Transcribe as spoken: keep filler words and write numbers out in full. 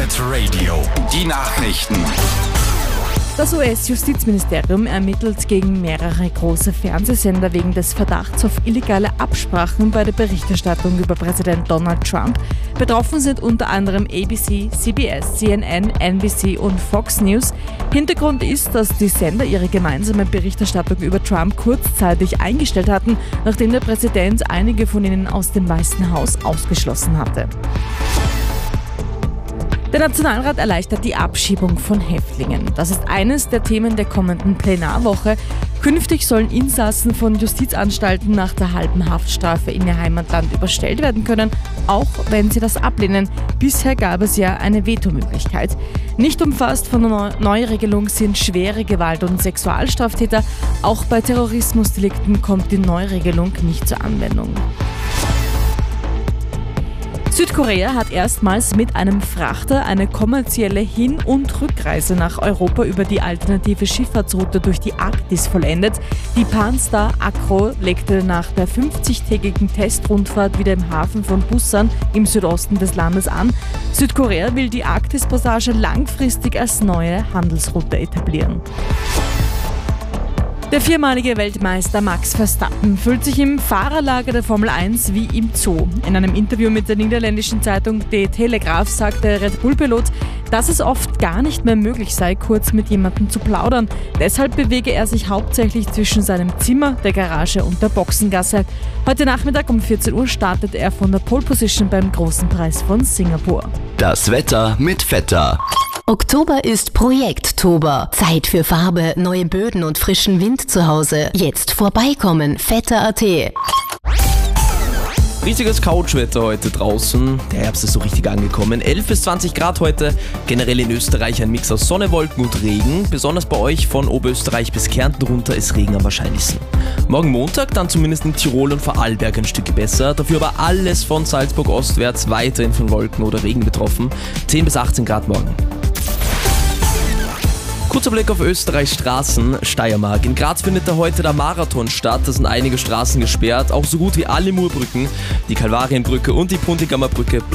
Hit Radio. Die Nachrichten. Das U S-Justizministerium ermittelt gegen mehrere große Fernsehsender wegen des Verdachts auf illegale Absprachen bei der Berichterstattung über Präsident Donald Trump. Betroffen sind unter anderem A B C, C B S, C N N, N B C und Fox News. Hintergrund ist, dass die Sender ihre gemeinsame Berichterstattung über Trump kurzzeitig eingestellt hatten, nachdem der Präsident einige von ihnen aus dem Weißen Haus ausgeschlossen hatte. Der Nationalrat erleichtert die Abschiebung von Häftlingen. Das ist eines der Themen der kommenden Plenarwoche. Künftig sollen Insassen von Justizanstalten nach der halben Haftstrafe in ihr Heimatland überstellt werden können, auch wenn sie das ablehnen. Bisher gab es ja eine Vetomöglichkeit. Nicht umfasst von der Neuregelung sind schwere Gewalt- und Sexualstraftäter. Auch bei Terrorismusdelikten kommt die Neuregelung nicht zur Anwendung. Südkorea hat erstmals mit einem Frachter eine kommerzielle Hin- und Rückreise nach Europa über die alternative Schifffahrtsroute durch die Arktis vollendet. Die Pan-Star Acro legte nach der fünfzigtägigen Testrundfahrt wieder im Hafen von Busan im Südosten des Landes an. Südkorea will die Arktis-Passage langfristig als neue Handelsroute etablieren. Der viermalige Weltmeister Max Verstappen fühlt sich im Fahrerlager der Formel eins wie im Zoo. In einem Interview mit der niederländischen Zeitung De Telegraaf sagte der Red Bull-Pilot, dass es oft gar nicht mehr möglich sei, kurz mit jemandem zu plaudern. Deshalb bewege er sich hauptsächlich zwischen seinem Zimmer, der Garage und der Boxengasse. Heute Nachmittag um vierzehn Uhr startet er von der Pole Position beim Großen Preis von Singapur. Das Wetter mit Vetter. Oktober ist Projekttober. Zeit für Farbe, neue Böden und frischen Wind zu Hause. Jetzt vorbeikommen, vetter punkt a t. Riesiges Couchwetter heute draußen. Der Herbst ist so richtig angekommen. elf bis zwanzig Grad heute. Generell in Österreich ein Mix aus Sonne, Wolken und Regen. Besonders bei euch von Oberösterreich bis Kärnten runter ist Regen am wahrscheinlichsten. Morgen Montag dann zumindest in Tirol und Vorarlberg ein Stück besser. Dafür aber alles von Salzburg ostwärts weiterhin von Wolken oder Regen betroffen. zehn bis achtzehn Grad morgen. Kurzer Blick auf Österreichs Straßen, Steiermark. In Graz findet da heute der Marathon statt. Da sind einige Straßen gesperrt, auch so gut wie alle Murbrücken, die Kalvarienbrücke und die Puntigammer Brücke